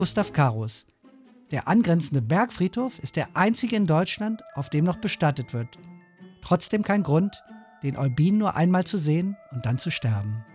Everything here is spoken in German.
Gustav Carus. Der angrenzende Bergfriedhof ist der einzige in Deutschland, auf dem noch bestattet wird. Trotzdem kein Grund, den Eubin nur einmal zu sehen und dann zu sterben.